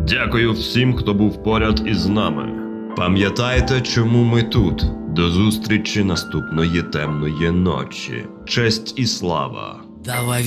Дякую всім, хто був поряд із нами. Пам'ятайте, чому ми тут. До зустрічі наступної темної ночі. Честь і слава. Давай